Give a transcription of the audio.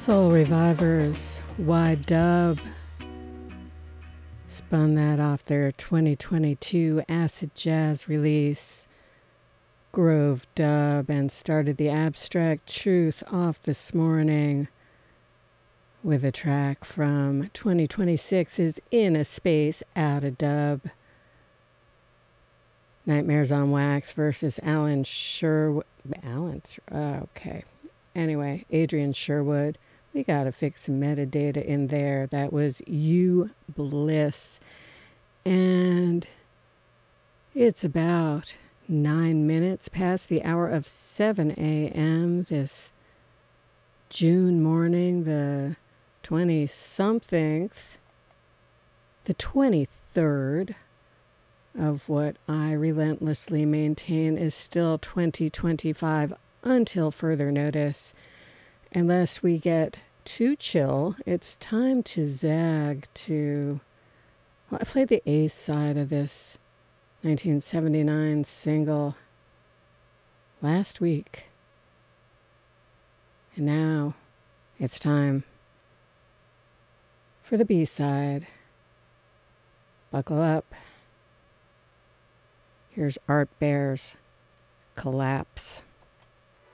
Soul Revivers, Y-Dub, spun that off their 2022 acid jazz release, Grove Dub, and started the Abstract Truth off this morning with a track from 2026's In a Space Out of Dub. Nightmares on Wax versus Alan Sherwood. Anyway, Adrian Sherwood. We gotta fix some metadata in there. That was You Bliss. And it's about 9 minutes past the hour of 7 a.m. this June morning, the 20-something, the 23rd of what I relentlessly maintain is still 2025 until further notice. Unless we get too chill, it's time to zag to... Well, I played the A side of this 1979 single last week. And now it's time for the B side. Buckle up. Here's Art Bear's Collapse.